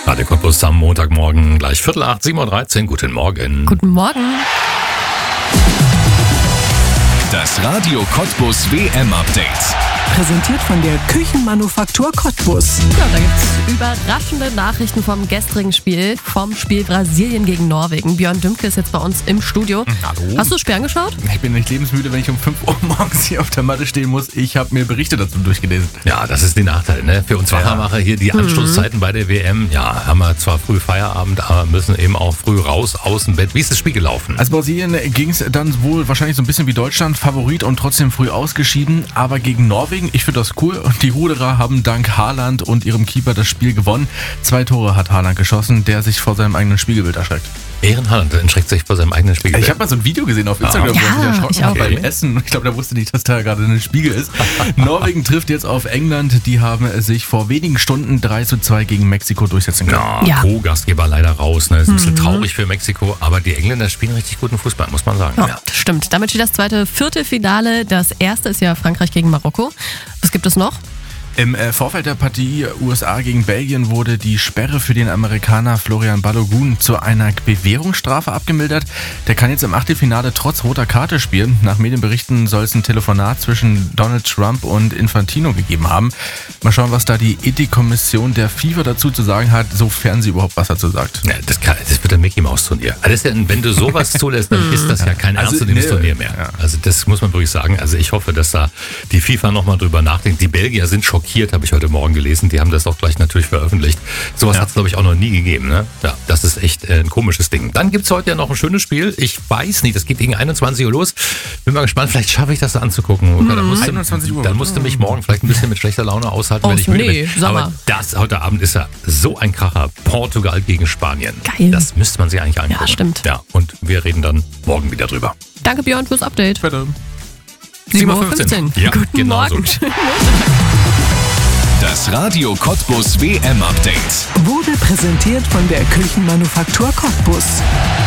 Radio Cottbus am Montagmorgen, gleich 7:15, 7:13 Uhr. Guten Morgen. Guten Morgen. Das Radio Cottbus WM-Update. Präsentiert von der Küchenmanufaktur Cottbus. Ja, da gibt's überraschende Nachrichten vom gestrigen Spiel, vom Spiel Brasilien gegen Norwegen. Björn Dümke ist jetzt bei uns im Studio. Hallo. Hast du das Spiel angeschaut? Ich bin nicht lebensmüde, wenn ich um 5 Uhr morgens hier auf der Matte stehen muss. Ich habe mir Berichte dazu durchgelesen. Ja, das ist der Nachteil, ne? Für uns Wachmacher hier die Anstoßzeiten bei der WM. Ja, haben wir zwar früh Feierabend, aber müssen eben auch früh raus aus dem Bett. Wie ist das Spiel gelaufen? Also Brasilien ging es dann wohl wahrscheinlich so ein bisschen wie Deutschland, Favorit und trotzdem früh ausgeschieden. Aber gegen Norwegen, ich finde das cool. Und die Ruderer haben dank Haaland und ihrem Keeper das Spiel gewonnen. 2 Tore hat Haaland geschossen, der sich vor seinem eigenen Spiegelbild erschreckt. Haaland entschreckt sich vor seinem eigenen Spiegelbild. Ich habe mal so ein Video gesehen auf Instagram, wo er sich erschrocken hat beim Essen. Ich glaube, der wusste nicht, dass da gerade ein Spiegel ist. Norwegen trifft jetzt auf England. Die haben sich vor wenigen Stunden 3:2 gegen Mexiko durchsetzen können. Ja, Co-Gastgeber leider raus. Ne? Ist ein bisschen traurig für Mexiko, aber die Engländer spielen richtig guten Fußball, muss man sagen. Ja, stimmt. Damit steht das zweite Viertelfinale. Das erste ist ja Frankreich gegen Marokko. Was gibt es noch? Im Vorfeld der Partie USA gegen Belgien wurde die Sperre für den Amerikaner Florian Balogun zu einer Bewährungsstrafe abgemildert. Der kann jetzt im Achtelfinale trotz roter Karte spielen. Nach Medienberichten soll es ein Telefonat zwischen Donald Trump und Infantino gegeben haben. Mal schauen, was da die Ethikkommission der FIFA dazu zu sagen hat, sofern sie überhaupt was dazu sagt. Ja, das wird ein Mickey-Maus-Turnier. Also wenn du sowas zulässt, dann ist das ja kein ernstzunehmendes Turnier mehr. Ja. Also das muss man wirklich sagen. Also ich hoffe, dass da die FIFA nochmal drüber nachdenkt. Die Belgier sind schockiert, habe ich heute Morgen gelesen. Die haben das auch gleich natürlich veröffentlicht. Sowas hat es, glaube ich, auch noch nie gegeben. Ne? Ja, das ist echt ein komisches Ding. Dann gibt es heute ja noch ein schönes Spiel. Ich weiß nicht, das geht gegen 21 Uhr los. Bin mal gespannt, vielleicht schaffe ich das anzugucken. Okay, dann musst du mich morgen vielleicht ein bisschen mit schlechter Laune aushalten, wenn ich müde bin. Aber das heute Abend ist ja so ein Kracher. Portugal gegen Spanien. Geil. Das müsste man sich eigentlich angucken. Ja, stimmt. Ja, und wir reden dann morgen wieder drüber. Danke, Björn, fürs Update. Bitte. 7:15 Uhr. Ja, Guten genau Morgen. so. Das Radio Cottbus WM-Update. Wurde präsentiert von der Küchenmanufaktur Cottbus.